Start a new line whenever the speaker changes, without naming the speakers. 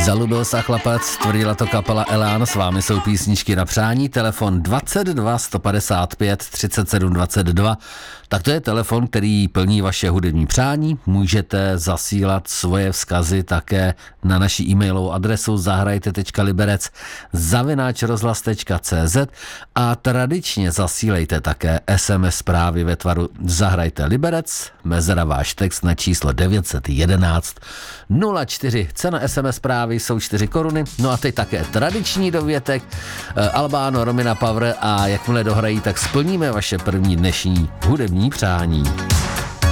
Zalubil se chlapec, tvrdila to kapela Elán, s vámi jsou písničky na přání, telefon 22 155 37 22, tak to je telefon, který plní vaše hudební přání, můžete zasílat svoje vzkazy také na naši e-mailovou adresu zahrajte.liberec@rozhlas.cz a tradičně zasílejte také SMS zprávy ve tvaru Zahrajte Liberec, mezera váš text na číslo 911 04. Cena SMS zprávy jsou 4 koruny, no a teď také tradiční dovětek Albano, Romina Power a jakmile dohrají, tak splníme vaše první dnešní hudební přání.